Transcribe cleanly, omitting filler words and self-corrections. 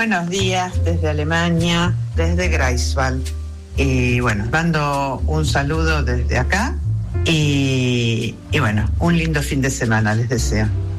Buenos días desde Alemania, desde Greifswald. Y bueno, mando un saludo desde acá y bueno, un lindo fin de semana les deseo.